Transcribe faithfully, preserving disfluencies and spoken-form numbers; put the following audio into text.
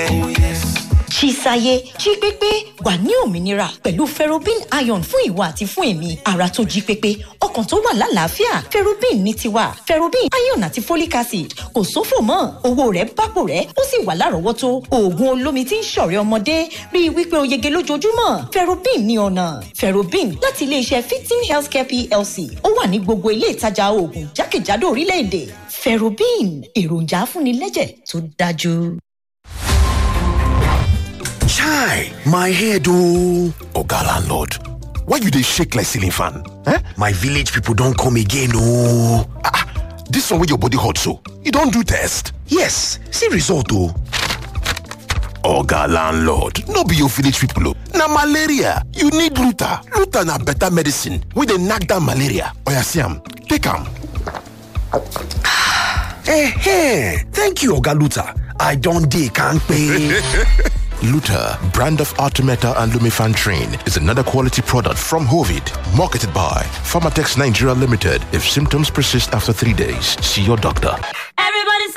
Oh yes. Chisaye jí pépé wà ní òmìnira pẹ̀lú Ferrobin iron fún ìwà àti fún èmi. Ara tó jí pépé, ọkàn tó wà lálàáfíà. Ferrobin ní tiwa. Ferrobin iron àti folic acid kò sófò mọ́. Owó rẹ̀ bápò rẹ̀ ó sì wà lárọ̀ọ́wọ́tó. Oògùn olómi tí ń ṣọ̀rẹ́ ọmọdé rí i wípé ó yege lójoojúmọ́. Ferrobin ní ọ̀nà. Ferrobin láti ilé-iṣẹ́ Fifteen Healthcare P L C. Ó wà ní gbogbo ilé ìtajà oògùn jákèjádò orílẹ̀-èdè. Ferrobin èròjà afúnilẹ́jẹ̀ tó dájú. Chai, my head oh. Oga landlord, why you dey shake like ceiling fan? Eh? My village people don come again oh. Ah, this one wey your body hot so, you don do test? Yes, see result oh. Oga landlord, no be your village people oh. Na malaria, you need Luta. Luta na better medicine wey dey knack down malaria. Oya see am, take am. Eh, eh, thank you Oga Luta. I don dey kampe. Luta, brand of Artemeta and Lumefantrine, is another quality product from Hovid, marketed by Pharmatex Nigeria Limited. If symptoms persist after three days, see your doctor.